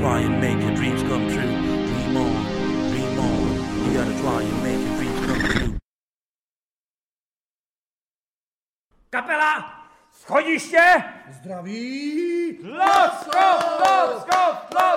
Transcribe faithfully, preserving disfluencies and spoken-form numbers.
try and make your dreams come true. Dream on, dream on. You gotta try and make your dreams come true. Kapela! Schodiště! Zdraví! Lock, stop, lock, stop, lock!